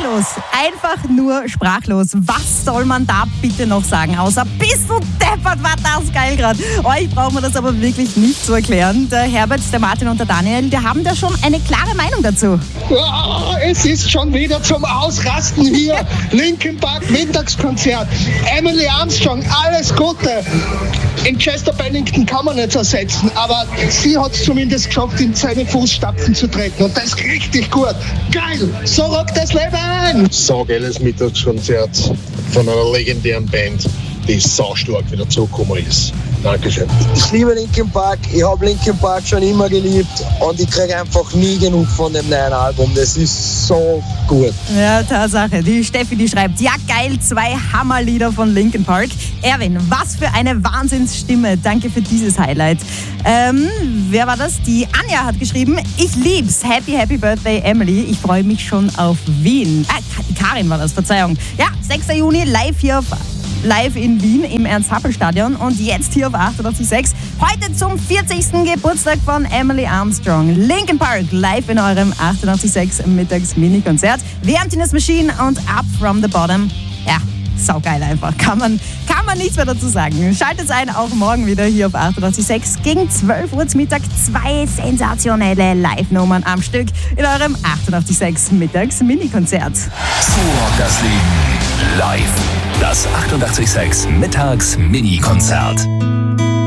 Sprachlos. Einfach nur sprachlos. Was soll man da bitte noch sagen? Außer, bist du deppert, war das geil gerade. Euch brauchen wir das aber wirklich nicht zu erklären. Der Herbert, der Martin und der Daniel, die haben da schon eine klare Meinung dazu. Oh, es ist schon wieder zum Ausrasten hier. Linkin Park Mittagskonzert. Emily Armstrong, alles Gute. In Chester Bennington kann man nicht ersetzen, aber sie hat es zumindest geschafft, in seine Fußstapfen zu treten. Und das ist richtig gut. Geil, so rockt das Leben. Saugeiles Mittagskonzert von einer legendären Band, die saustark wieder zurückgekommen ist. Dankeschön. Ich liebe Linkin Park, ich habe Linkin Park schon immer geliebt und ich kriege einfach nie genug von dem neuen Album. Das ist so gut. Ja, Tatsache. Die Steffi, die schreibt, ja geil, 2 Hammerlieder von Linkin Park. Erwin, was für eine Wahnsinnsstimme. Danke für dieses Highlight. Wer war das? Die Anja hat geschrieben, ich lieb's. Happy, happy Birthday, Emily. Ich freue mich schon auf Wien. Karin war das, Verzeihung. Ja, 6. Juni, live in Wien im Ernst-Happel-Stadion und jetzt hier auf 88.6. Heute zum 40. Geburtstag von Emily Armstrong. Linkin Park live in eurem 88.6 Mittags-Mini-Konzert. The Emptiness Machine und Up From The Bottom. Ja, saugeil einfach. Kann man nichts mehr dazu sagen. Schaltet ein, auch morgen wieder hier auf 88.6 gegen 12 Uhr zum Mittag. 2 sensationelle Live-Nummern am Stück in eurem 88.6 Mittags-Mini-Konzert. So rockt das Leben live. Das 88.6 Mittags-Mini-Konzert.